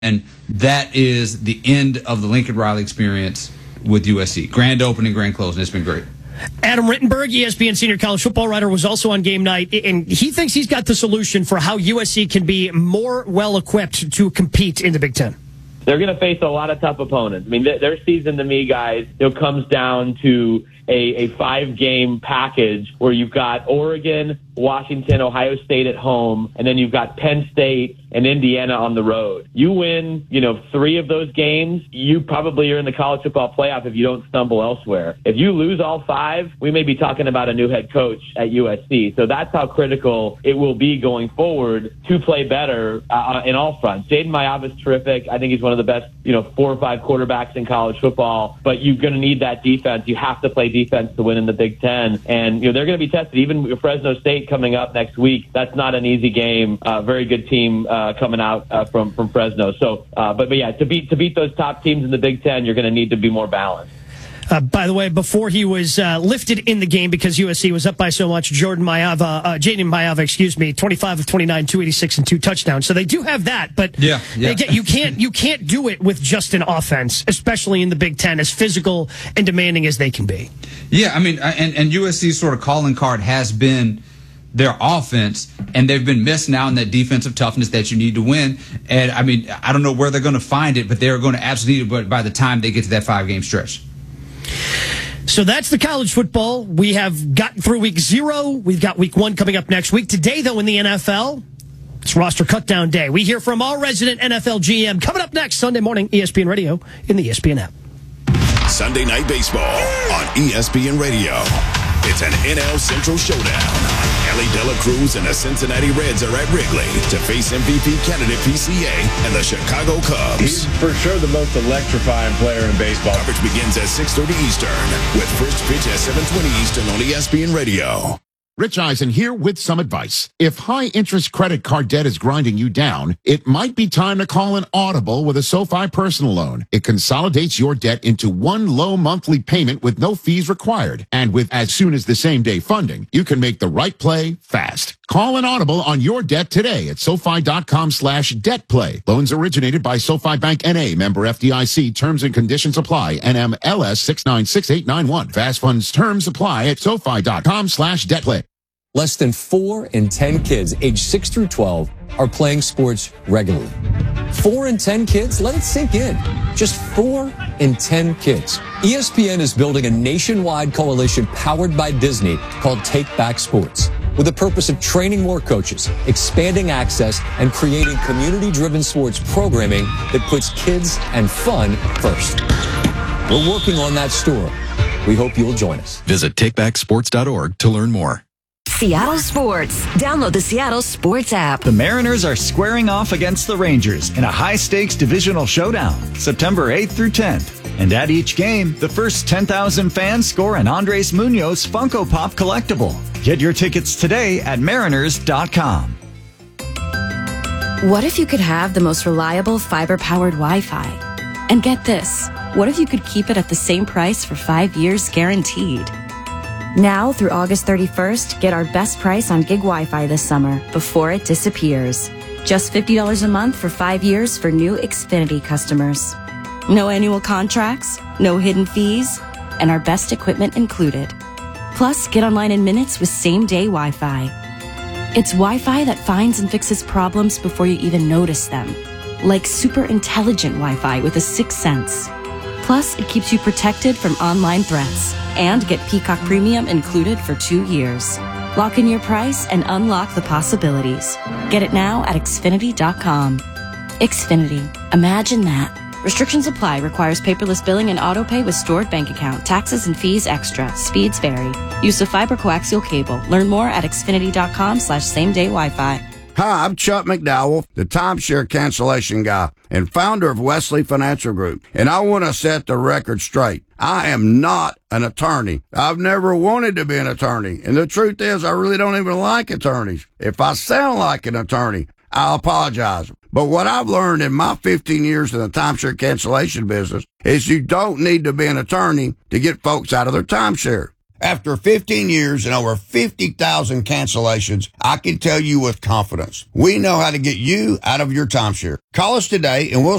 And that is the end of the Lincoln Riley experience with USC. Grand opening, grand closing. It's been great. Adam Rittenberg, ESPN senior college football writer, was also on game night, and he thinks he's got the solution for how USC can be more well-equipped to compete in the Big Ten. They're going to face a lot of tough opponents. I mean, their season to me, guys, comes down to a 5-game package where you've got Oregon, Washington, Ohio State at home, and then you've got Penn State and Indiana on the road. You win, 3 of those games, you probably are in the college football playoff if you don't stumble elsewhere. If you lose all 5, we may be talking about a new head coach at USC. So that's how critical it will be going forward to play better in all fronts. Jaden Mayav is terrific. I think he's one of the best, 4 or 5 quarterbacks in college football, but you're going to need that defense. You have to play defense to win in the Big Ten. And, they're going to be tested. Even with Fresno State coming up next week, that's not an easy game. Very good team coming out from Fresno. So, but yeah, to beat those top teams in the Big Ten, you're going to need to be more balanced. By the way, before he was lifted in the game because USC was up by so much, Jaden Mayav, 25 of 29, 286 and 2 touchdowns. So they do have that, but again, you can't do it with just an offense, especially in the Big Ten, as physical and demanding as they can be. Yeah, I mean, and USC's sort of calling card has been their offense, and they've been missing out on that defensive toughness that you need to win. And I mean, I don't know where they're going to find it, but they're going to absolutely need it by the time they get to that 5-game stretch. So that's the college football. We have gotten through week 0. We've got week 1 coming up next week. Today, though, in the NFL, it's roster cutdown day. We hear from our resident NFL GM coming up next Sunday morning, ESPN Radio in the ESPN app. Sunday Night Baseball on ESPN Radio. It's an NL Central showdown. Ellie De La Cruz and the Cincinnati Reds are at Wrigley to face MVP candidate PCA and the Chicago Cubs. He's for sure the most electrifying player in baseball. Coverage begins at 6:30 Eastern with first pitch at 7:20 Eastern on ESPN Radio. Rich Eisen here with some advice. If high-interest credit card debt is grinding you down, it might be time to call an Audible with a SoFi personal loan. It consolidates your debt into one low monthly payment with no fees required. And with as soon as the same-day funding, you can make the right play fast. Call an Audible on your debt today at SoFi.com/debtplay. Loans originated by SoFi Bank N.A., member FDIC. Terms and conditions apply. NMLS 696891. Fast funds terms apply at SoFi.com/debtplay. Less than 4 in 10 kids aged 6 through 12 are playing sports regularly. 4 in 10 kids? Let it sink in. Just 4 in 10 kids. ESPN is building a nationwide coalition powered by Disney called Take Back Sports, with the purpose of training more coaches, expanding access, and creating community-driven sports programming that puts kids and fun first. We're working on that story. We hope you'll join us. Visit takebacksports.org to learn more. Seattle Sports. Download the Seattle Sports app. The Mariners are squaring off against the Rangers in a high-stakes divisional showdown, September 8th through 10th. And at each game, the first 10,000 fans score an Andres Munoz Funko Pop collectible. Get your tickets today at mariners.com. What if you could have the most reliable fiber-powered Wi-Fi? And get this, what if you could keep it at the same price for 5 years guaranteed? Now through August 31st, get our best price on gig Wi-Fi this summer before it disappears. Just $50 a month for 5 years for new Xfinity customers. No annual contracts, no hidden fees, and our best equipment included. Plus, get online in minutes with same-day Wi-Fi. It's Wi-Fi that finds and fixes problems before you even notice them. Like super intelligent Wi-Fi with a 6th sense. Plus, it keeps you protected from online threats. And get Peacock Premium included for 2 years. Lock in your price and unlock the possibilities. Get it now at Xfinity.com. Xfinity. Imagine that. Restrictions apply. Requires paperless billing and auto pay with stored bank account. Taxes and fees extra. Speeds vary. Use of fiber coaxial cable. Learn more at Xfinity.com/same-day Wi-Fi. Hi, I'm Chuck McDowell, the timeshare cancellation guy and founder of Wesley Financial Group. And I want to set the record straight. I am not an attorney. I've never wanted to be an attorney. And the truth is, I really don't even like attorneys. If I sound like an attorney, I'll apologize. But what I've learned in my 15 years in the timeshare cancellation business is you don't need to be an attorney to get folks out of their timeshare. After 15 years and over 50,000 cancellations, I can tell you with confidence, we know how to get you out of your timeshare. Call us today and we'll